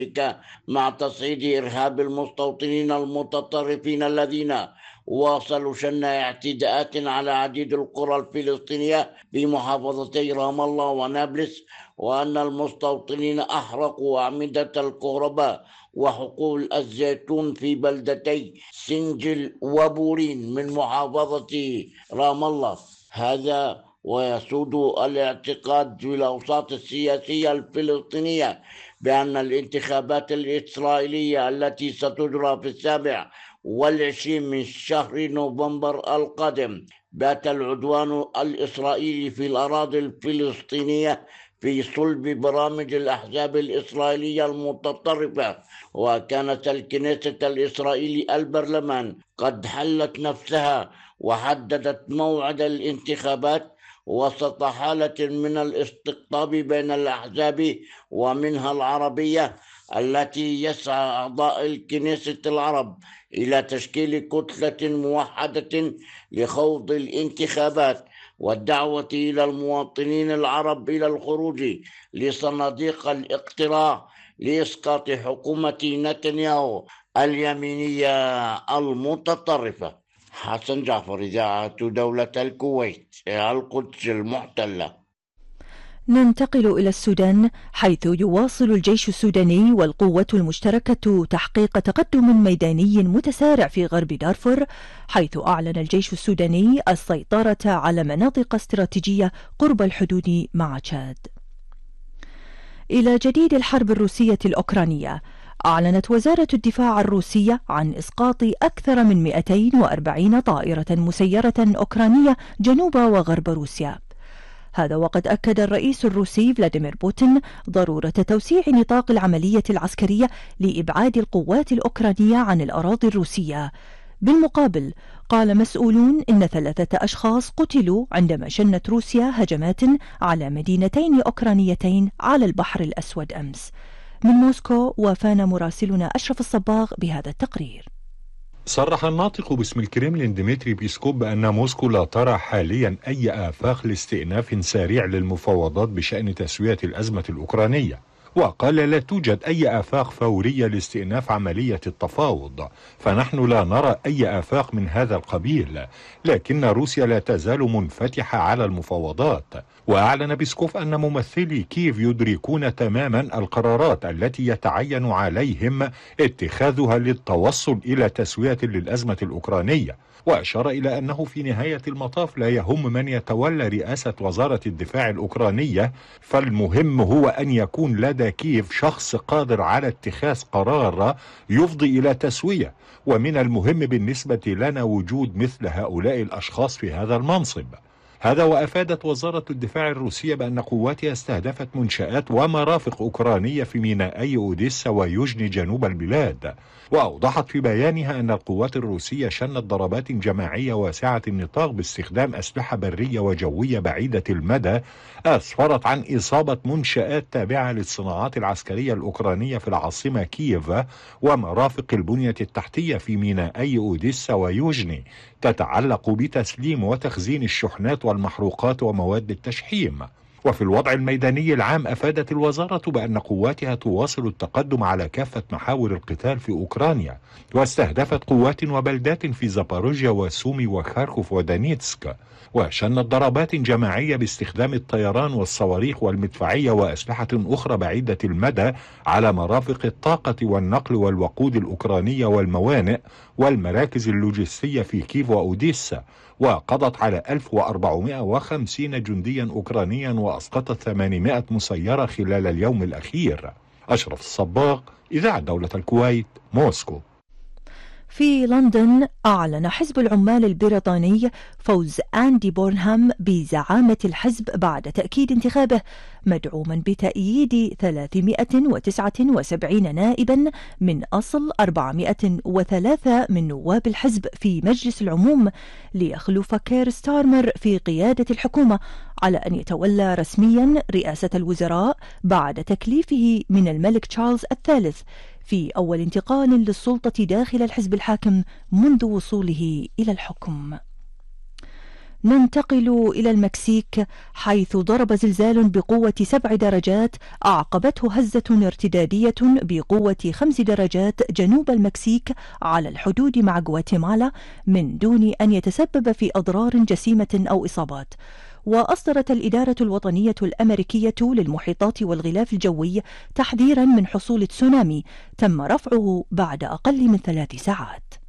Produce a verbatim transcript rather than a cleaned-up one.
مع تصعيد إرهاب المستوطنين المتطرفين الذين واصلوا شن اعتداءات على عديد القرى الفلسطينية بمحافظتي رام الله ونابلس، وأن المستوطنين أحرقوا أعمدة الكهرباء وحقول الزيتون في بلدتي سنجل وبورين من محافظة رام الله. هذا ويسود الاعتقاد في الأوساط السياسية الفلسطينية بأن الانتخابات الإسرائيلية التي ستجرى في السابع والعشرين من شهر نوفمبر القادم بات العدوان الإسرائيلي في الأراضي الفلسطينية في صلب برامج الأحزاب الإسرائيلية المتطرفة. وكانت الكنيسة الإسرائيلي البرلمان قد حلت نفسها وحددت موعد الانتخابات وسط حالة من الاستقطاب بين الأحزاب ومنها العربية، التي يسعى أعضاء الكنيسة العرب إلى تشكيل كتلة موحدة لخوض الانتخابات والدعوة إلى المواطنين العرب إلى الخروج لصناديق الاقتراع لإسقاط حكومة نتنياهو اليمينية المتطرفة. حسن جعفر، إذاعة دولة الكويت، القدس المحتلة. ننتقل إلى السودان، حيث يواصل الجيش السوداني والقوة المشتركة تحقيق تقدم ميداني متسارع في غرب دارفور، حيث أعلن الجيش السوداني السيطرة على مناطق استراتيجية قرب الحدود مع تشاد. إلى جديد الحرب الروسية الأوكرانية، أعلنت وزارة الدفاع الروسية عن إسقاط أكثر من مئتين وأربعين طائرة مسيرة أوكرانية جنوب وغرب روسيا. هذا وقد أكد الرئيس الروسي فلاديمير بوتين ضرورة توسيع نطاق العملية العسكرية لإبعاد القوات الأوكرانية عن الأراضي الروسية. بالمقابل، قال مسؤولون إن ثلاثة أشخاص قتلوا عندما شنت روسيا هجمات على مدينتين أوكرانيتين على البحر الأسود أمس. من موسكو وافانا مراسلنا أشرف الصباغ بهذا التقرير. صرح الناطق باسم الكريملين ديمتري بيسكوف بأن موسكو لا ترى حاليا أي آفاق لاستئناف سريع للمفاوضات بشأن تسوية الأزمة الأوكرانية، وقال لا توجد أي آفاق فورية لاستئناف عملية التفاوض، فنحن لا نرى أي آفاق من هذا القبيل، لكن روسيا لا تزال منفتحة على المفاوضات. وأعلن بيسكوف أن ممثلي كييف يدركون تماما القرارات التي يتعين عليهم اتخاذها للتوصل إلى تسوية للأزمة الأوكرانية، وأشار إلى أنه في نهاية المطاف لا يهم من يتولى رئاسة وزارة الدفاع الأوكرانية، فالمهم هو أن يكون لدى كييف شخص قادر على اتخاذ قرار يفضي إلى تسوية، ومن المهم بالنسبة لنا وجود مثل هؤلاء الأشخاص في هذا المنصب. هذا وأفادت وزارة الدفاع الروسية بأن قواتها استهدفت منشآت ومرافق أوكرانية في مينائي أوديسا ويوجني جنوب البلاد. وأوضحت في بيانها أن القوات الروسية شنت ضربات جماعية واسعة النطاق باستخدام أسلحة برية وجوية بعيدة المدى أسفرت عن إصابة منشآت تابعة للصناعات العسكرية الأوكرانية في العاصمة كييف ومرافق البنية التحتية في مينائي أوديسا ويوجني تتعلق بتسليم وتخزين الشحنات والمحروقات ومواد التشحيم. وفي الوضع الميداني العام، أفادت الوزارة بأن قواتها تواصل التقدم على كافة محاور القتال في أوكرانيا، واستهدفت قوات وبلدات في زاباروجيا وسومي وخاركوف ودانيتسك، وشنت ضربات جماعية باستخدام الطيران والصواريخ والمدفعية وأسلحة أخرى بعيدة المدى على مرافق الطاقة والنقل والوقود الأوكرانية والموانئ والمراكز اللوجستية في كييف وأوديسا، وقضت على ألف وأربعمائة وخمسين جنديا أوكرانيا وأسقطت ثمانمائة مسيرة خلال اليوم الأخير. أشرف الصباغ، إذاعة دولة الكويت، موسكو. في لندن، أعلن حزب العمال البريطاني فوز أندي بورنهام بزعامة الحزب بعد تأكيد انتخابه، مدعوما بتأييد ثلاثمائة وتسعة وسبعين نائبا من أصل أربعمائة وثلاثة من نواب الحزب في مجلس العموم، ليخلف كير ستارمر في قيادة الحكومة، على أن يتولى رسميا رئاسة الوزراء بعد تكليفه من الملك تشارلز الثالث في أول انتقال للسلطة داخل الحزب الحاكم منذ وصوله إلى الحكم. ننتقل إلى المكسيك، حيث ضرب زلزال بقوة سبع درجات أعقبته هزة ارتدادية بقوة خمس درجات جنوب المكسيك على الحدود مع غواتيمالا من دون أن يتسبب في أضرار جسيمة أو إصابات. وأصدرت الإدارة الوطنية الأمريكية للمحيطات والغلاف الجوي تحذيرا من حصول تسونامي تم رفعه بعد أقل من ثلاث ساعات.